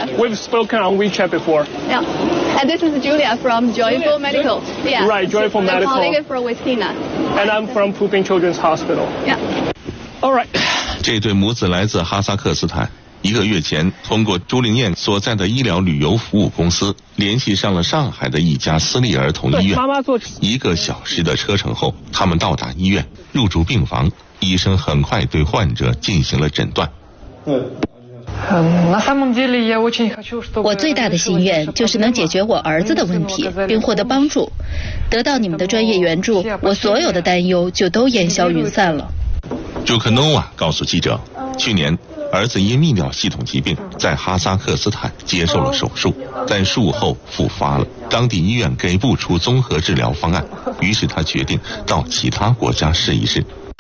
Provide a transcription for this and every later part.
Julia. We've spoken on WeChat before. Yeah. And this is Julia from Joyful Medical. Yeah. Right, Joyful Medical. My colleague from Westina. And I'm from Pupin Children's Hospital. Yeah. All right. 这对母子来自哈萨克斯坦，1个月前通过朱玲燕所在的医疗旅游服务公司联系上了上海的一家私立儿童医院。1个小时的车程后，他们到达医院，入住病房，医生很快对患者进行了诊断。 我最大的心愿就是能解决我儿子的问题，并获得帮助。得到你们的专业援助，我所有的担忧就都烟消云散了。 朱克诺瓦告诉记者，去年儿子因泌尿系统疾病在哈萨克斯坦接受了手术，但术后复发了，当地医院给不出综合治疗方案，于是他决定到其他国家试一试。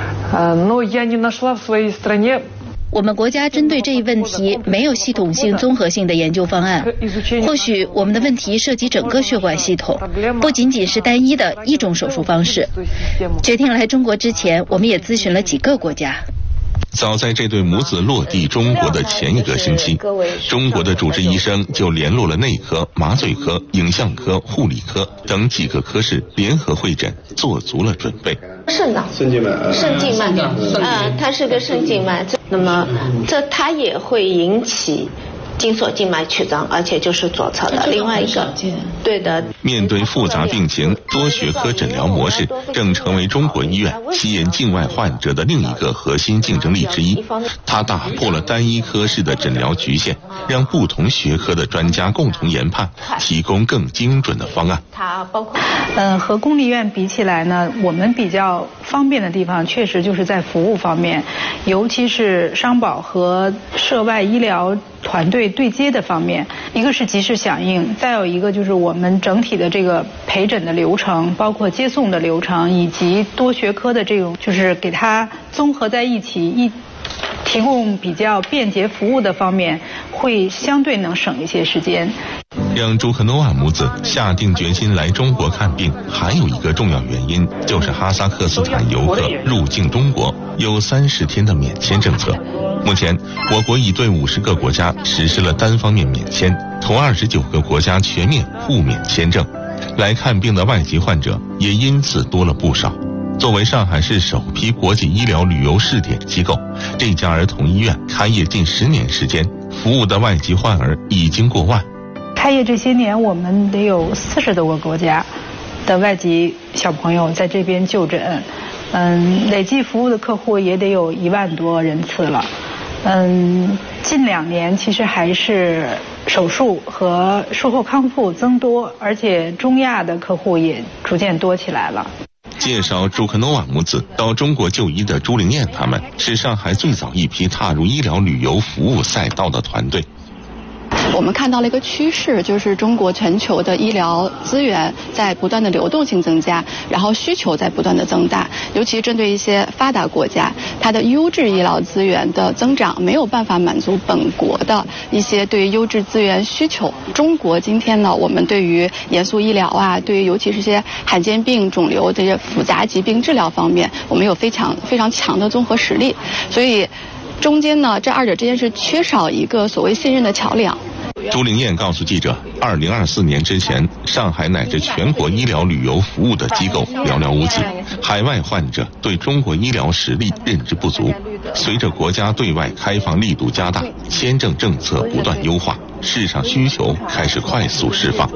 我们国家针对这一问题没有系统性综合性的研究方案，或许我们的问题涉及整个血管系统，不仅仅是单一的一种手术方式。决定来中国之前，我们也咨询了几个国家。 早在这对母子落地中国的前1个星期，中国的主治医生就联络了内科、麻醉科、影像科、护理科等几个科室联合会诊，做足了准备。 肾脑、肾静脉，它是个肾静脉，那么它也会引起筋索静脉曲张，而且就是左侧的。另外一个，对的。 面对复杂病情，多学科诊疗模式正成为中国医院吸引境外患者的另一个核心竞争力之一。它打破了单一科室的诊疗局限，让不同学科的专家共同研判，提供更精准的方案。 它包括和公立医院比起来呢，我们比较方便的地方确实就是在服务方面，尤其是商保和涉外医疗团队对接的方面，一个是及时响应，再有一个就是我们整体的这个陪诊的流程，包括接送的流程，以及多学科的这种就是给它综合在一起，提供比较便捷服务的方面，会相对能省一些时间。 让朱克诺瓦母子下定决心来中国看病，还有一个重要原因，就是哈萨克斯坦游客入境中国有30天的免签政策。目前，我国已对50个国家实施了单方面免签，同29个国家全面互免签证。来看病的外籍患者也因此多了不少。作为上海市首批国际医疗旅游试点机构，这家儿童医院开业近10年时间，服务的外籍患儿已经过万。 开业这些年，我们得有40多个国家的外籍小朋友在这边就诊，累计服务的客户也得有1万多人次了。近2年其实还是手术和术后康复增多，而且中亚的客户也逐渐多起来了。 介绍朱克诺瓦母子到中国就医的朱玲燕他们是上海最早一批踏入医疗旅游服务赛道的团队。 我们看到了一个趋势，就是中国全球的医疗资源在不断的流动性增加，然后需求在不断的增大，尤其针对一些发达国家，它的优质医疗资源的增长没有办法满足本国的一些对于优质资源需求。中国今天呢，我们对于严肃医疗啊，对于尤其是些罕见病、肿瘤这些复杂疾病治疗方面，我们有非常强的综合实力，所以中间呢，这2者之间是缺少一个所谓信任的桥梁。 朱玲燕告诉记者，2024年之前，上海乃至全国医疗旅游服务的机构寥寥无几，海外患者对中国医疗实力认知不足。随着国家对外开放力度加大，签证政策不断优化，市场需求开始快速释放。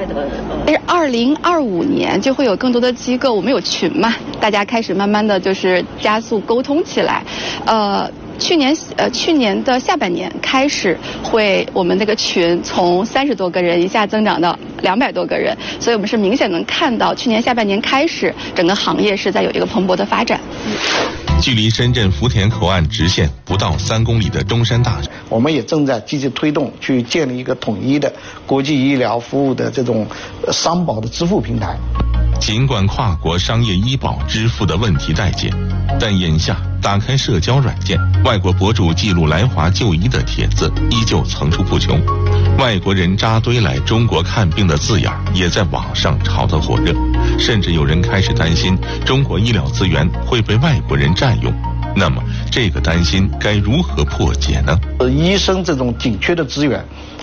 2025年就会有更多的机构，我们有群嘛，大家开始慢慢的就是加速沟通起来。去年的下半年开始，我们这个群从30多个人一下增长到200多个人，所以我们是明显能看到，去年下半年开始，整个行业是在有一个蓬勃的发展。 距离深圳福田口岸直线不到3公里的中山大， 我们也正在积极推动去建立一个统一的国际医疗服务的这种商保的支付平台。 尽管跨国商业医保支付的问题待解，但眼下打开社交软件，外国博主记录来华就医的帖子依旧层出不穷，外国人扎堆来中国看病的字眼也在网上炒得火热，甚至有人开始担心中国医疗资源会被外国人占用。那么这个担心该如何破解呢？ 医生这种紧缺的资源